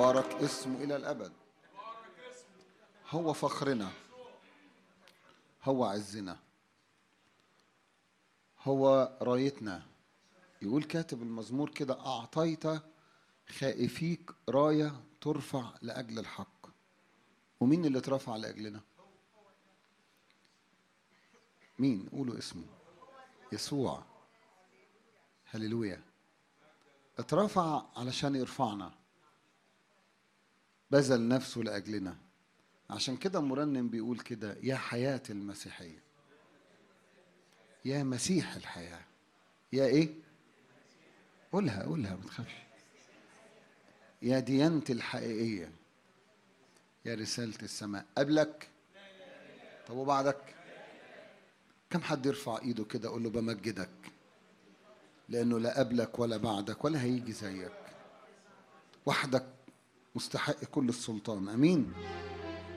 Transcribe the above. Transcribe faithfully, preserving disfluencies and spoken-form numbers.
مبارك اسمه إلى الأبد. هو فخرنا، هو عزنا، هو رايتنا. يقول كاتب المزمور كده: أعطيت خائفيك راية ترفع لأجل الحق. ومين اللي اترفع لأجلنا؟ مين؟ قولوا اسمه. يسوع. هللويا. اترفع علشان يرفعنا، بذل نفسه لأجلنا. عشان كده مرنم بيقول كده: يا حياة المسيحية، يا مسيح الحياة، يا ايه؟ قولها قولها ما تخافش. يا ديانتي الحقيقية، يا رسالة السماء. قبلك؟ طب وبعدك؟ كم حد يرفع ايده كده اقول له بمجدك، لانه لا قبلك ولا بعدك ولا هيجي زيك، وحدك مستحق كل السلطان. امين.